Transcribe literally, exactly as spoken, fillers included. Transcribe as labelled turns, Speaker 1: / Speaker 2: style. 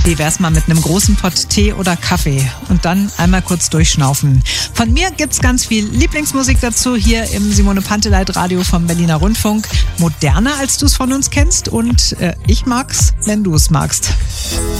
Speaker 1: Wie wär's mal mit einem großen Pott Tee oder Kaffee und dann einmal kurz durchschnaufen. Von mir gibt's ganz viel Lieblingsmusik dazu hier im Simone Panteleit Radio vom Berliner Rundfunk. Moderner, als du es von uns kennst, und äh, ich mag's, wenn du es magst.